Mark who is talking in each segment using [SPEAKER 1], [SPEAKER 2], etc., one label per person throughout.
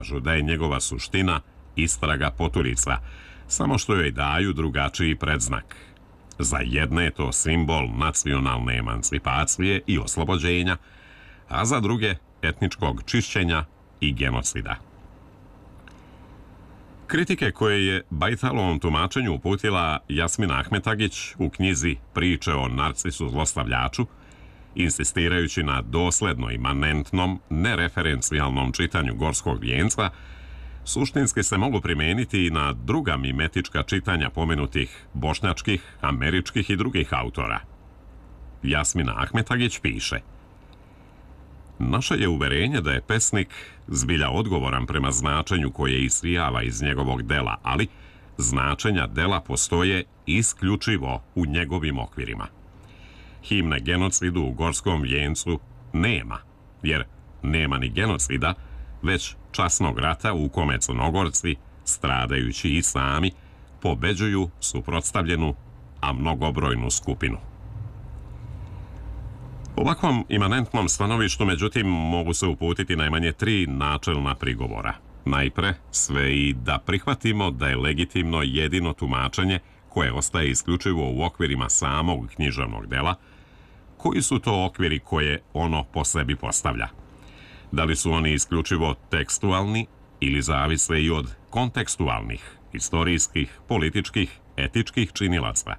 [SPEAKER 1] kažu da je njegova suština istraga poturica, samo što joj daju drugačiji predznak. Za jedne je to simbol nacionalne emancipacije i oslobođenja, a za druge etničkog čišćenja i genocida. Kritike koje je Bajtalovom tumačenju uputila Jasmina Ahmetagić u knjizi Priče o narcisu zlostavljaču, insistirajući na dosledno imanentnom, nereferencijalnom čitanju Gorskog vijenca, suštinski se mogu primeniti i na druga mimetička čitanja pomenutih bošnjačkih, američkih i drugih autora. Jasmina Ahmetagić piše: naše je uverenje da je pesnik zbilja odgovoran prema značenju koje isijava iz njegovog dela, ali značenja dela postoje isključivo u njegovim okvirima. Himne genocidu u Gorskom vijencu nema, jer nema ni genocida, već časnog rata u kome Crnogorci, stradajući i sami, pobeđuju suprotstavljenu, a mnogobrojnu skupinu. Ovakvom imanentnom stanovištu, međutim, mogu se uputiti najmanje 3 načelna prigovora. Najpre, sve i da prihvatimo da je legitimno jedino tumačenje koje ostaje isključivo u okvirima samog književnog dela. Koji su to okviri koje ono po sebi postavlja? Da li su oni isključivo tekstualni ili zavise i od kontekstualnih, istorijskih, političkih, etičkih činilaca?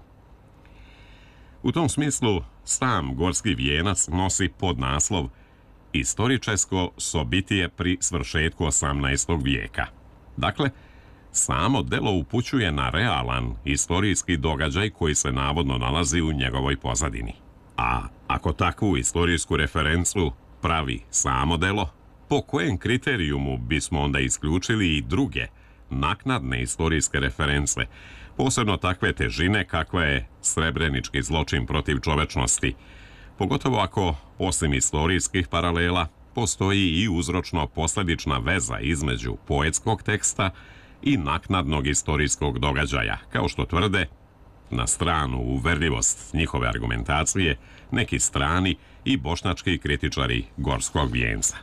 [SPEAKER 1] U tom smislu, sam Gorski vijenac nosi podnaslov Istoričesko sobitije pri svršetku 18. vijeka. Dakle, samo delo upućuje na realan istorijski događaj koji se navodno nalazi u njegovoj pozadini. A ako takvu istorijsku referencu pravi samo delo, po kojem kriterijumu bismo onda isključili i druge, naknadne istorijske reference, posebno takve težine kakva je srebrenički zločin protiv čovečnosti, pogotovo ako, osim istorijskih paralela, postoji i uzročno-posledična veza između poetskog teksta i naknadnog istorijskog događaja, kao što tvrde, na stranu uverljivost njihove argumentacije, neki strani i bošnjački kritičari Gorskog vijenca.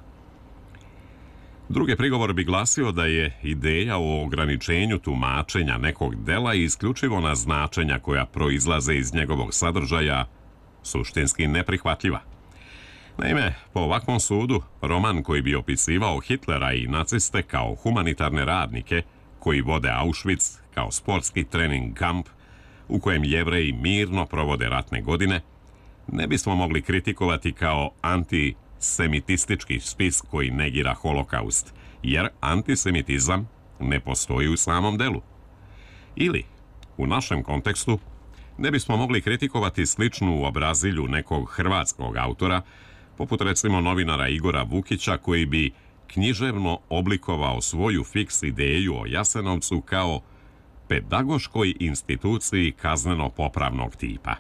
[SPEAKER 1] Drugi prigovor bi glasio da je ideja o ograničenju tumačenja nekog dela isključivo na značenja koja proizlaze iz njegovog sadržaja suštinski neprihvatljiva. Naime, po ovakvom sudu, roman koji bi opisivao Hitlera i naciste kao humanitarne radnike koji vode Auschwitz kao sportski trening kamp u kojem Jevreji mirno provode ratne godine, ne bismo mogli kritikovati kao antisemitistički spis koji negira holokaust, jer antisemitizam ne postoji u samom delu. Ili, u našem kontekstu, ne bismo mogli kritikovati sličnu obrazilju nekog hrvatskog autora, poput recimo novinara Igora Vukića, koji bi književno oblikovao svoju fiks ideju o Jasenovcu kao pedagoškoj instituciji kazneno-popravnog tipa.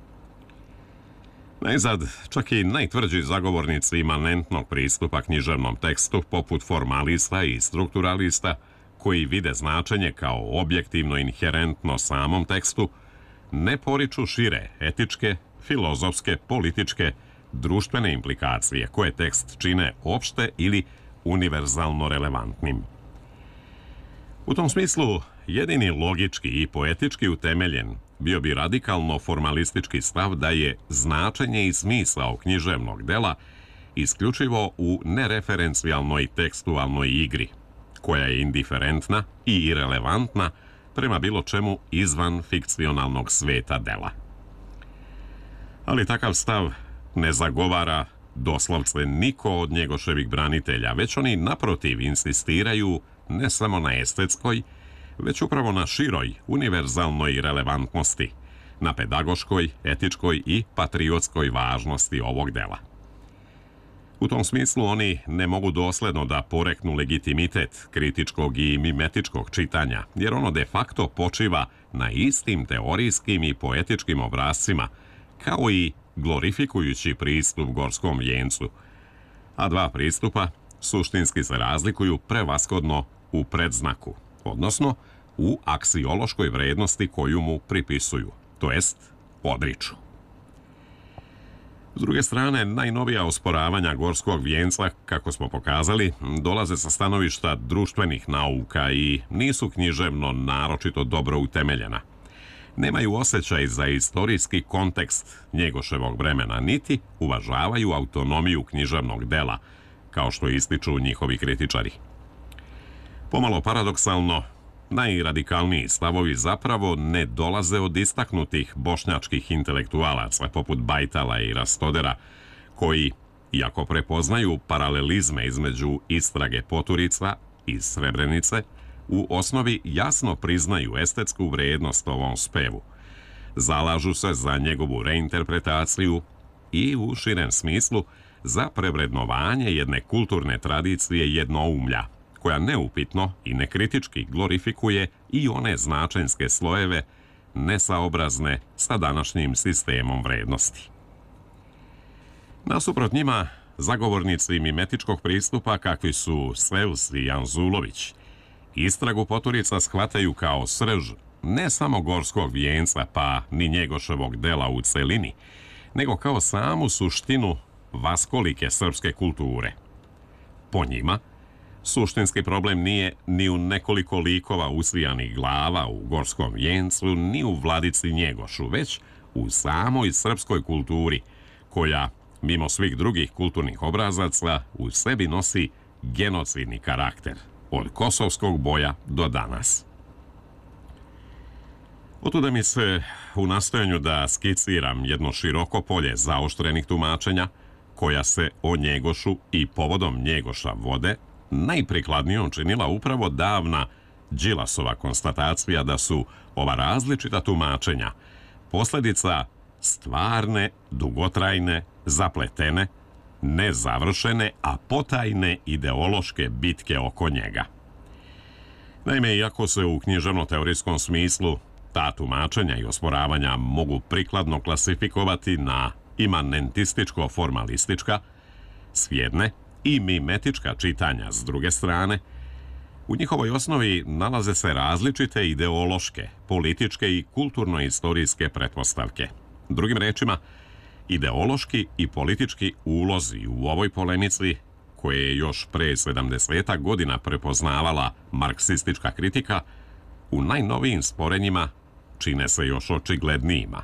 [SPEAKER 1] Najzad, čak i najtvrđi zagovornici imanentnog pristupa književnom tekstu, poput formalista i strukturalista, koji vide značenje kao objektivno inherentno samom tekstu, ne poriču šire etičke, filozofske, političke, društvene implikacije koje tekst čine opšte ili univerzalno relevantnim. U tom smislu, jedini logički i poetički utemeljen bio bi radikalno formalistički stav da je značenje i smisao književnog dela isključivo u nereferencijalnoj tekstualnoj igri, koja je indiferentna i irelevantna prema bilo čemu izvan fikcionalnog sveta dela. Ali takav stav ne zagovara doslovce niko od Njegoševih branitelja, već oni naprotiv insistiraju ne samo na estetskoj, već upravo na široj, univerzalnoj relevantnosti, na pedagoškoj, etičkoj i patriotskoj važnosti ovog dela. U tom smislu oni ne mogu dosledno da poreknu legitimitet kritičkog i mimetičkog čitanja, jer ono de facto počiva na istim teorijskim i poetičkim obrascima, kao i glorifikujući pristup Gorskom vijencu, a dva pristupa suštinski se razlikuju prevashodno u predznaku, odnosno u aksiološkoj vrednosti koju mu pripisuju, to jest odriču. S druge strane, najnovija osporavanja gorskog vijenca, kako smo pokazali, dolaze sa stanovišta društvenih nauka i nisu književno naročito dobro utemeljena. Nemaju osjećaj za istorijski kontekst Njegoševog vremena, niti uvažavaju autonomiju književnog dela, kao što ističu njihovi kritičari. Pomalo paradoksalno, najradikalniji stavovi zapravo ne dolaze od istaknutih bošnjačkih intelektualaca poput Bajtala i Rastodera, koji, iako prepoznaju paralelizme između istrage Poturica i Srebrenice, u osnovi jasno priznaju estetsku vrednost ovom spevu. Zalažu se za njegovu reinterpretaciju i u širem smislu za prevrednovanje jedne kulturne tradicije jednoumlja, koja neupitno i nekritički glorifikuje i one značenjske slojeve nesaobrazne sa današnjim sistemom vrednosti. Nasuprot njima, zagovornici mimetičkog pristupa kakvi su Sveus i Janzulović, istragu Poturica shvataju kao srž ne samo gorskog vijenca pa ni Njegoševog dela u celini, nego kao samu suštinu vaskolike srpske kulture. Po njima, suštinski problem nije ni u nekoliko likova uslijanih glava u gorskom vijencu, ni u vladici Njegošu, već u samoj srpskoj kulturi, koja, mimo svih drugih kulturnih obrazaca, u sebi nosi genocidni karakter, od kosovskog boja do danas. Otuda mi se, u nastojanju da skiciram jedno široko polje zaoštrenih tumačenja, koja se o Njegošu i povodom Njegoša vode, najprikladnijom činila upravo davna Đilasova konstatacija da su ova različita tumačenja posljedica stvarne, dugotrajne, zapletene, nezavršene, a potajne ideološke bitke oko njega. Naime, iako se u književno-teorijskom smislu ta tumačenja i osporavanja mogu prikladno klasifikovati na imanentističko-formalistička, s jedne, i mimetička čitanja s druge strane, u njihovoj osnovi nalaze se različite ideološke, političke i kulturno-istorijske pretpostavke. Drugim rečima, ideološki i politički ulozi u ovoj polemici, koje je još pre 70 godina prepoznavala marksistička kritika, u najnovijim sporenjima čine se još očiglednijima.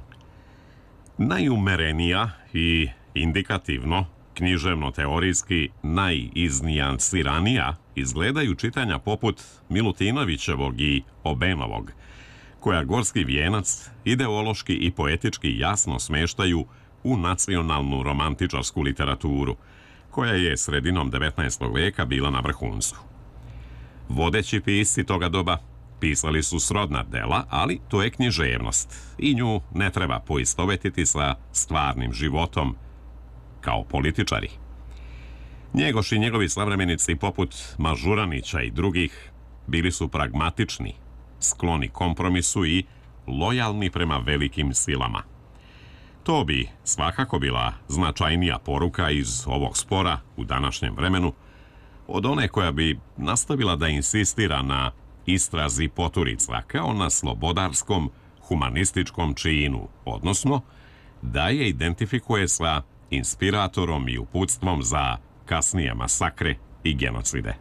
[SPEAKER 1] Najumerenija i indikativno, književno-teorijski najiznijansiranija izgledaju čitanja poput Milutinovićevog i Obenovog, koja gorski vijenac ideološki i poetički jasno smeštaju u nacionalnu romantičarsku literaturu, koja je sredinom 19. veka bila na vrhuncu. Vodeći pisci toga doba pisali su srodna dela, ali to je književnost i nju ne treba poistovetiti sa stvarnim životom kao političari. Njegoš i njegovi savremenici poput Mažuranića i drugih bili su pragmatični, skloni kompromisu i lojalni prema velikim silama. To bi svakako bila značajnija poruka iz ovog spora u današnjem vremenu od one koja bi nastavila da insistira na istrazi Poturica kao na slobodarskom humanističkom činu, odnosno da je identifikuje sa inspiratorom i uputstvom za kasnije masakre i genocide.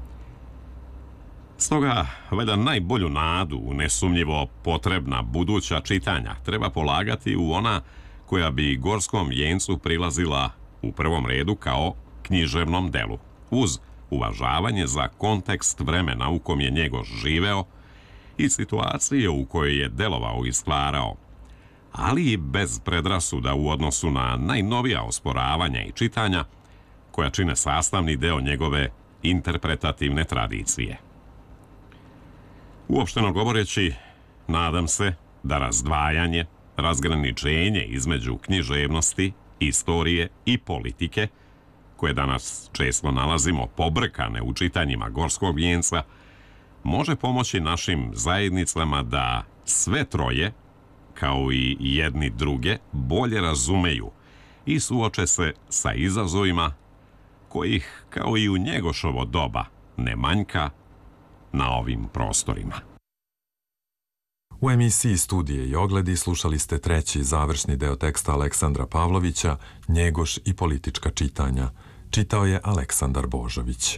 [SPEAKER 1] Stoga, valjda najbolju nadu u nesumnjivo potrebna buduća čitanja treba polagati u ona koja bi gorskom vijencu prilazila u prvom redu kao književnom delu, uz uvažavanje za kontekst vremena u kom je Njegoš živeo i situacije u kojoj je delovao i stvarao, ali i bez predrasuda u odnosu na najnovija osporavanja i čitanja koja čine sastavni deo njegove interpretativne tradicije. Uopšteno govoreći, nadam se da razdvajanje, razgraničenje između književnosti, istorije i politike, koje danas često nalazimo pobrkane u čitanjima gorskog vijenca, može pomoći našim zajednicama da sve troje, kao i jedni druge, bolje razumeju i suoče se sa izazovima kojih, kao i u Njegošovo doba, ne manjka na ovim prostorima.
[SPEAKER 2] U emisiji Studije i ogledi slušali ste treći završni deo teksta Aleksandra Pavlovića, Njegoš i politička čitanja. Čitao je Aleksandar Božović.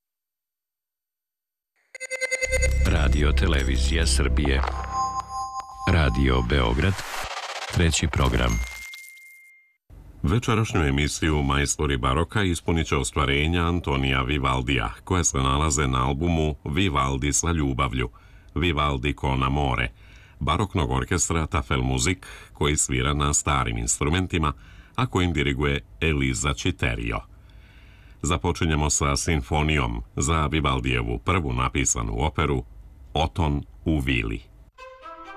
[SPEAKER 3] Radio Televizija Srbije. Radio Beograd. Treći program.
[SPEAKER 1] Večerašnju emisiju Majstori baroka ispunit će ostvarenja Antonija Vivaldija, koje se nalaze na albumu Vivaldi sa ljubavlju, Vivaldi con amore, baroknog orkestra Tafel Muzik, koji svira na starim instrumentima, a kojim diriguje Eliza Citerio. Započinjemo sa simfonijom za Vivaldijevu prvu napisanu operu Oton u vili.